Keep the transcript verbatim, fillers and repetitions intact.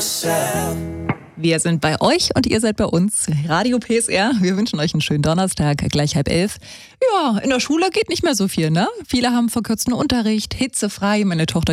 myself. Wir sind bei euch und ihr seid bei uns. Radio P S R, wir wünschen euch einen schönen Donnerstag, gleich halb elf. Ja, in der Schule geht nicht mehr so viel, ne? Viele haben verkürzten Unterricht, hitzefrei. Meine Tochter